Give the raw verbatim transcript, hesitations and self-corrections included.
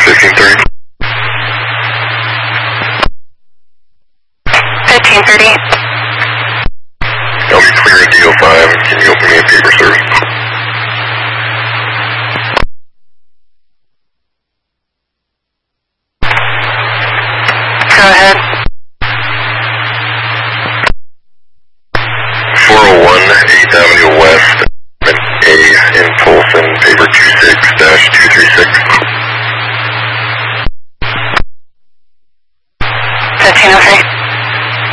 fifteen thirty. fifteen thirty. I'll be clear at D O five. Can you open me a paper service? Go ahead. four oh one eighth Avenue West, A in Folsom, paper two six dash two three six. fifteen oh three.